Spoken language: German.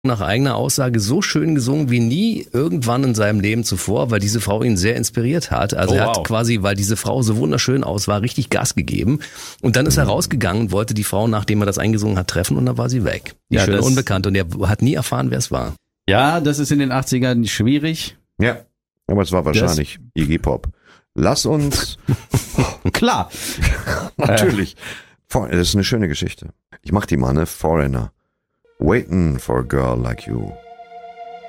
nach eigener Aussage so schön gesungen wie nie irgendwann in seinem Leben zuvor, weil diese Frau ihn sehr inspiriert hat. Also er hat quasi, weil diese Frau so wunderschön aus war, richtig Gas gegeben. Und dann ist er rausgegangen und wollte die Frau, nachdem er das eingesungen hat, treffen und dann war sie weg. Die schöne Unbekannte. Und er hat nie erfahren, wer es war. Ja, das ist in den 80ern schwierig. Ja, aber es war wahrscheinlich Iggy Pop. Lass uns... Klar. Natürlich. Das ist eine schöne Geschichte. Ich mach die mal, ne? Foreigner. Waiting for a girl like you.